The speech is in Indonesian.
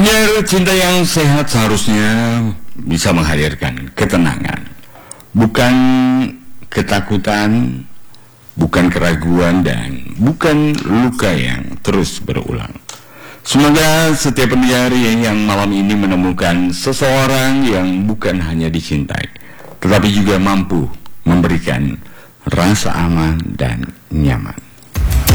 Pendengar, cinta yang sehat seharusnya bisa menghadirkan ketenangan, bukan ketakutan, bukan keraguan, dan bukan luka yang terus berulang. Semoga setiap pendengar yang malam ini menemukan seseorang yang bukan hanya dicintai, tetapi juga mampu memberikan rasa aman dan nyaman.